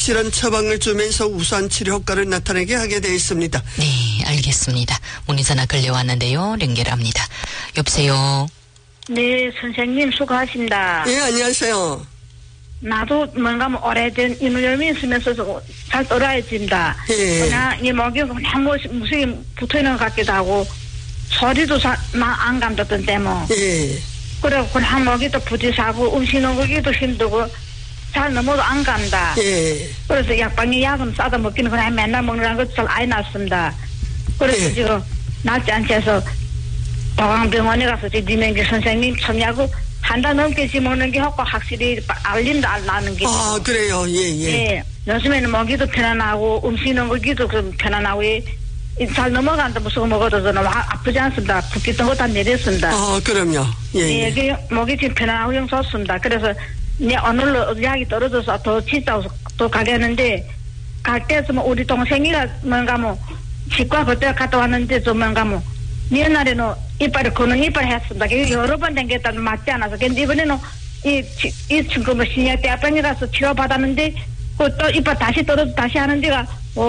확실한 처방을 주면서 우수한 치료 효과를 나타내게 하게 되어 있습니다. 네, 알겠습니다. 문의전화 걸려왔는데요. 연결합니다. 여보세요. 네, 선생님 수고하십니다. 예, 안녕하세요. 나도 뭔가 오래된 인후염이 있으면서 잘 떨어집니다. 예. 그냥 이 목이 그냥 무슨 붙어있는 것 같기도 하고 소리도 안 감졌던 때문에. 예. 그리고 그냥 목이 또 부딪하고 음식 먹기도 힘들고 잘 넘어도 안 간다. 예. 그래서 약방에 약은 싸다 먹기는 그냥 맨날 먹는 거 잘 아이 났습니다. 그래서 예. 지금 낫지 않게 해서 도강병원에 가서 리명기 선생님 참여하고 한 달 넘게 먹는 게 효과 확실히 알린다 안 나는 게. 아, 그래요. 예, 예. 예. 요즘에는 먹기도 편안하고 음식 먹기도 좀 편안하고 잘 넘어간다 무슨 먹어도 너무 아프지 않습니다. 붓기던 거 다 내렸습니다. 아, 그럼요. 예, 예. 예. 목이 지금 편안하고 영 좋습니다. 그래서 이제 오늘로 약이 떨어져서 더 치자고 또 가겠는데 갈 때쯤 우리 동생이가 뭔가 치과 그때 갔다 왔는데 좀 뭔가 옛날에는 이빨을 거는 이빨 했습니다. 여러 번 댕겼다 맞지 않아서. 근데 이번에는 이 친구 신약 대학병에 가서 치료받았는데 그 또 이빨 다시 떨어져 다시 하는 데가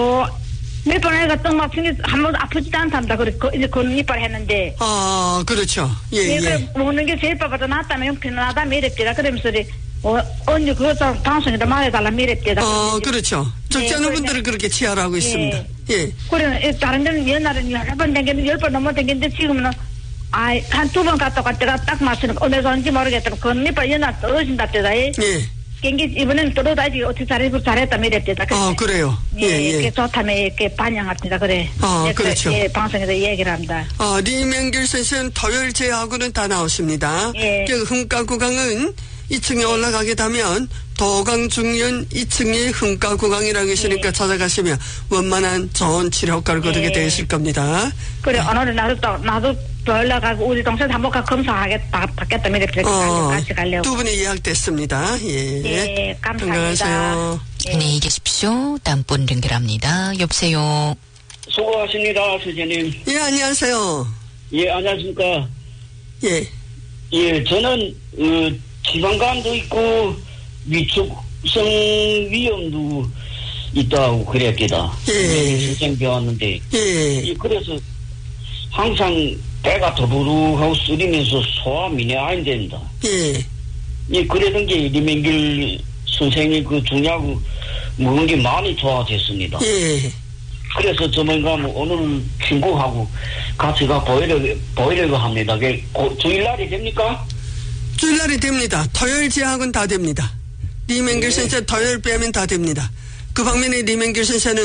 몇 번 해가 떡 맞춘 게 한 번도 아프지도 않답니다. 그래 이제 거는 이빨 했는데. 아, 그렇죠. 예, 예. 그래 먹는 게 제 이빨보다 낫다면 편하다 미랬대라. 그러면서 언니 그것도 방송에다 말해달라 미랬대라. 그렇죠. 적지 않은 분들은 그렇게 치아라고 있습니다. 예. 그래 다른 데는 옛날에는 여러 번 댕겼는데 10번 넘어 댕겼는데 지금은 한 두 번 갔다 갈 때가 딱 맞추는 거. 어디서 온지 모르겠다. 그건 이빨 옛날 떨어진다 때다. 예. 경기 이번에는 떨어다지 어떻게 잘했다 미랬대다. 아, 그래요. 예, 예. 이렇게 좋다며 이렇게 반영합니다. 그래. 아, 그렇죠. 예, 방송에서 얘기를 합니다. 리명길 선생은 토요일 제하고는 다 나오십니다. 예. 그 흥가구강은 2층에 올라가게 되면 도강중년 2층의 흥가구강이라고 있으니까 찾아가시면 원만한 좋은 치료 효과를 거두게 되어 있을 겁니다. 그래, 오늘은 나도 더 올라가고 우리 동생 한번 가 검사하겠다 받겠다 이렇게 같이 가려고. 두 분이 예약됐습니다. 예. 예, 감사합니다. 건강하세요. 안녕히 계십시오. 다음 분 연결합니다. 여보세요. 수고하십니다, 선생님. 예, 안녕하세요. 예, 안녕하십니까. 예. 예, 저는 지방간도 있고 위축성 위염도 있다고 그랬겠다. 예. 선생님 배웠는데. 예. 그래서 항상 배가 더부룩하고 쓰리면서 소화민이 안 된다. 예. 예, 그러던 게 리명길 선생님 그 중약을 먹은 게 많이 좋아졌습니다. 예. 그래서 저번가 오늘 친구하고 같이 가 보이려고 합니다. 주일날이 됩니까? 주일날이 됩니다. 토요일 제약은 다 됩니다. 리명길 선생 토요일 빼면 다 됩니다. 그 방면에 리명길 선생은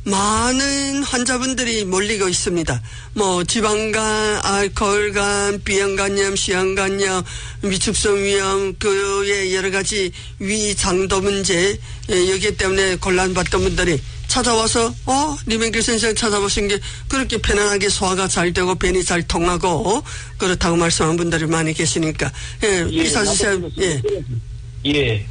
많은 환자분들이 몰리고 있습니다. 지방간, 알코올간, 비형간염, 시형간염, 위축성 위염, 그의 여러 가지 위장도 문제, 여기 때문에 곤란받던 분들이 찾아와서 리명길 선생 찾아보신 게 그렇게 편안하게 소화가 잘 되고 변이 잘 통하고 그렇다고 말씀한 분들이 많이 계시니까 이사주세요. 예.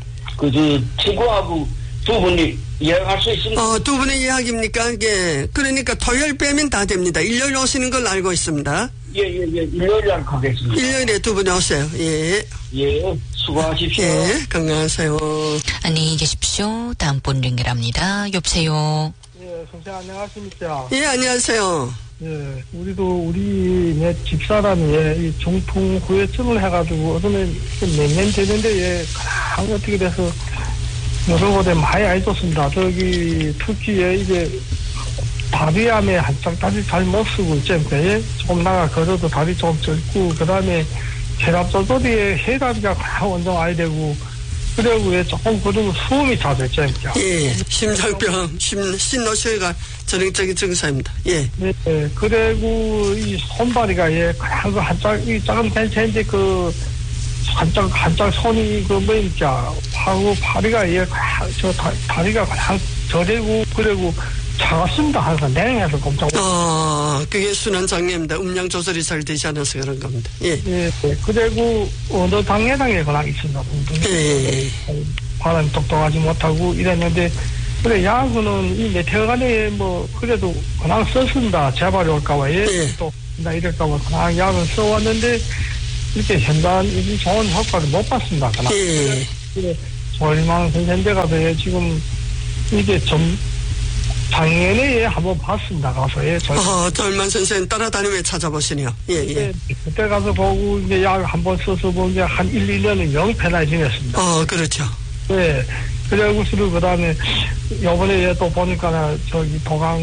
친구하고 두 분이 예약할 수 있습니다. 두 분의 예약입니까? 예. 그러니까 토요일 빼면 다 됩니다. 일요일 오시는 걸 알고 있습니다. 예. 일요일에 가겠습니다. 일요일에 두 분이 오세요. 예. 예. 수고하십시오. 예. 건강하세요. 안녕히 계십시오. 다음 분 연결합니다. 여보세요. 예, 선생 안녕하십니까? 예, 안녕하세요. 예, 우리 집사람이 이 중풍 후유증을 해가지고 어쩌면 몇 년 되는데 가장 어떻게 돼서 여러 곳에 많이 알겠습니다. 특히 이제 다리암에 한짝 다리 잘 못 쓰고 있잖아요. 조금 나가 걸어도 다리 좀 젊고 그다음에 혈압조절이 해다리가 가장 원정 와야 되고 그리고 조금 그리고 숨이 잘 됐잖아요. 예, 심장병, 신노쇠가 전형적인 증상입니다. 예. 네, 그리고 이 손다리가 그냥 한짝 작은 괜찮은데 한짝 손이 하고 파리가 다리가 그냥 저리고 그리고 차갑습니다. 항상 냉해서 꼼짝. 그게 순환 장애입니다. 음량 조절이 잘 되지 않아서 그런 겁니다. 예. 예. 그리고 어느 당에 그냥 있습니다. 예. 바람이 똑똑하지 못하고 이랬는데 그래 약은 이 메테오간에 그래도 그냥 썼습니다. 재발이 올까봐 또 나 이럴까봐 그냥 약은 써왔는데 이렇게 현단 좋은 효과를 못 봤습니다. 그냥. 예. 그래, 조일망 선생님들 가서 지금 이게 좀 작년에 한번 봤습니다. 가서 절만 선생 따라다니며 찾아보시네요. 예. 그때 가서 보고 이제 약 한번 써서 보면 한 1, 2년은 영 편하게 지냈습니다. 그렇죠. 네. 그래고서 그다음에 요번에 또 보니까 저기 도강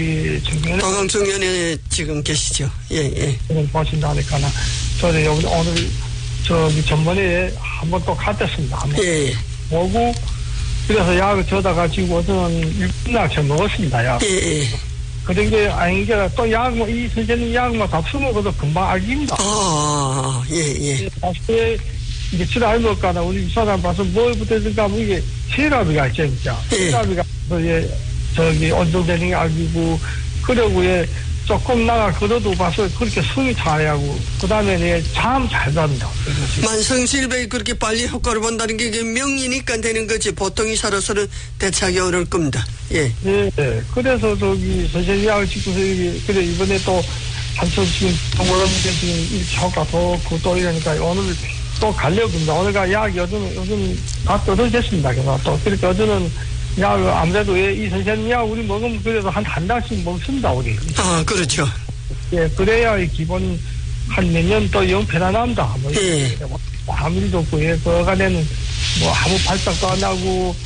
중년에 지금 계시죠. 예. 보신다 하니까 저는 여기 오늘 저기 전번에 한번 또 갔댔습니다. 예. 보고 그래서 약을 줘다가 지금 저는 6분낙 먹었습니다. 약. 예. 그런 게 아닌 게 또 약만 이 선생님 약만 다 쓰먹어도 금방 알깁니다. 예. 다시 이게 줄 알먹거나 우리 사람 봐서 뭘 붙였을까 하면 이게 혈압이가 진짜. 혈압이가 저기 온정되는 게 알기고 그러고 조금 나가 걸어도 봐서 그렇게 숨이 차야고 그다음에 잠 잘 잡니다. 만성질병이 그렇게 빨리 효과를 본다는 게 명이니까 되는 거지 보통이 살아서는 대체하기 어려울 겁니다. 예. 네. 그래서 저기 선생님 약을 찍고서 그래 이번에 또 한참 지금 동물원인데 지금 이렇게 효과 더 또 이러니까 오늘 또 가려고 합니다. 오늘가 약 요즘 다 떨어졌습니다. 그래서 또 그렇게 어제는 약 아무래도 이 선생님 약 우리 먹으면 그래도 한 달씩 먹습니다 우리. 그렇죠. 예, 그래야 기본 한 몇 년 또 영 편안합니다. 예. 아무 일도 없고 그간에는 아무 발작도 안 하고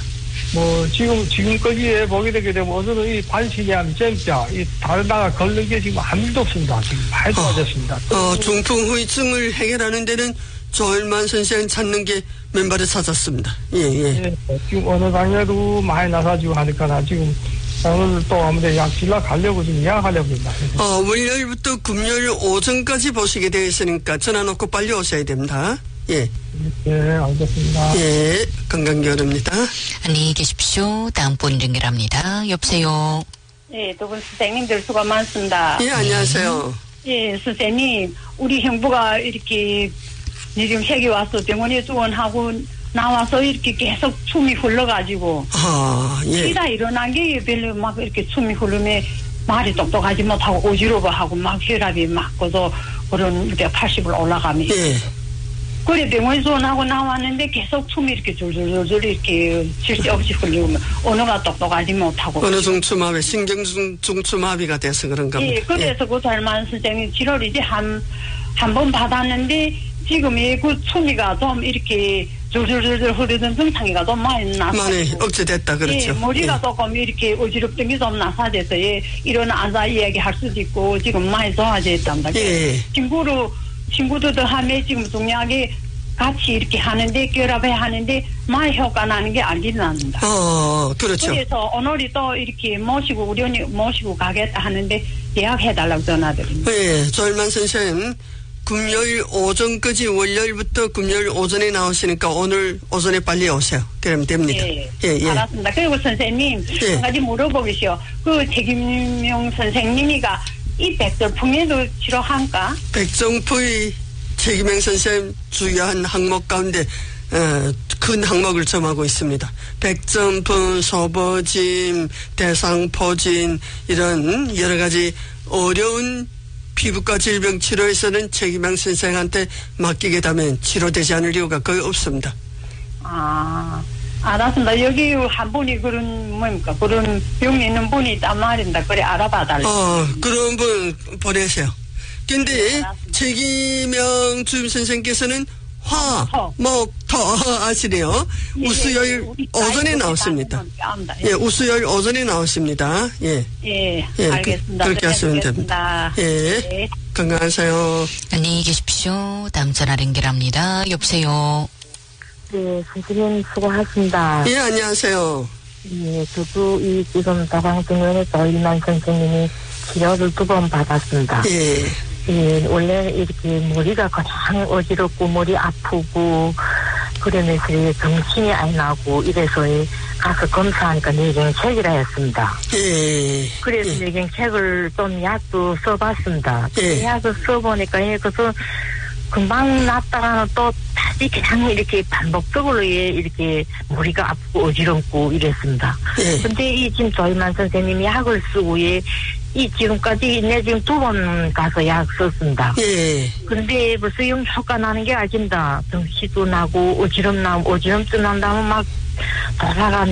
지금까지 보게 되게 되면 어제는 이 반신이한 잼자 이 다른 나라 걸는 게 지금 아무 일도 없습니다. 지금 많이 좋아졌습니다. 중풍 후유증을 해결하는 데는 조일만 선생 찾는 게 맨발에 찾았습니다. 예. 지금 어느 당에도 많이 나사지고 하니까 지금 오늘 또 아무래도 약질러 가려고 지금 예약하려고 합니다. 월요일부터 금요일 오전까지 보시게 되어 있으니까 전화 놓고 빨리 오셔야 됩니다. 예. 예, 알겠습니다. 예, 건강기원입니다. 안녕히 계십시오. 다음 분 연결합니다. 여보세요. 예, 두 분 선생님들 수고 많습니다. 예, 안녕하세요. 예, 선생님, 우리 형부가 이렇게 지금 핵이 와서 병원에 주원하고 나와서 이렇게 계속 숨이 흘러가지고. 예. 피가 일어난 게 별로 막 이렇게 숨이 흐르면 말이 똑똑하지 못하고 어지러워하고 막 혈압이 막 거서 그런 이렇게 80을 올라가면. 예. 그래 병원에 주원하고 나왔는데 계속 숨이 이렇게 줄줄줄줄 이렇게 쉴 새 없이 흘리면 언어가 똑똑하지 못하고. 어느 중추마비, 신경중추마비가 돼서 그런가 보다. 예, 그래서 그 잘만 선생님 치료를 이제 한 번 받았는데 지금 그 숨이가 좀 이렇게 줄줄줄줄 흐르던 증상이가 좀 많이 나서 많이 억제됐다 그렇죠. 예, 머리가 조금 이렇게 어지럽던 게 좀 나사돼서 일어나서 이야기할 수도 있고 지금 많이 좋아졌답니다. 예. 친구들도 하면 지금 중요하게 같이 이렇게 하는데 결합해 하는데 많이 효과 나는 게 알긴 납니다. 그렇죠. 그래서 오늘이 또 이렇게 우리 언니 모시고 가겠다 하는데 예약해달라고 전화드립니다. 예, 조일만 선생 금요일 오전까지 월요일부터 금요일 오전에 나오시니까 오늘 오전에 빨리 오세요. 그러면 됩니다. 예. 알았습니다. 그리고 선생님 한 가지 물어보겠어요. 그 책임용 선생님이가 이 백설풍에도 치료한가? 백정포의 책임형 선생님 주요한 항목 가운데 큰 항목을 점하고 있습니다. 백정풍, 소버짐, 대상포진 이런 여러 가지 어려운 피부과 질병 치료에서는 책임형 선생한테 맡기게 되면 치료되지 않을 이유가 거의 없습니다. 알았습니다. 여기 한 분이 그런 병이 있는 분이 있단 말입니다. 그래 알아봐달래. 그런 분 보내세요. 근데 책임형 주임 선생께서는 화목터 아시네요. 우수요일 오전에 나왔습니다. 예, 우수요일 오전에 나왔습니다. 예, 알겠습니다. 그렇게 하시면 됩니다. 예, 건강하세요. 안녕히 계십시오. 다음 전화 연결합니다. 여보세요. 네, 선생님 수고하십니다. 예, 안녕하세요. 예, 저도 지금 다방병원에 조일만 선생님이 치료를 2번 받았습니다. 예, 원래 이렇게 머리가 가장 어지럽고 머리 아프고 그러면서 정신이 안 나고 이래서 가서 검사하니까 뇌경색이라 했습니다. 그래서 뇌경색을 좀 약도 써봤습니다. 약을 써보니까 그래서 금방 났다가는 또 다시 그냥 이렇게 반복적으로 이렇게 머리가 아프고 어지럽고 이랬습니다. 근데 지금 조일만 선생님이 약을 쓰고 지금까지 지금 2번 가서 약 썼습니다. 근데 벌써 영 효과 나는 게 아닙니다. 정신도 나고 어지럼증 난다면 막 돌아가는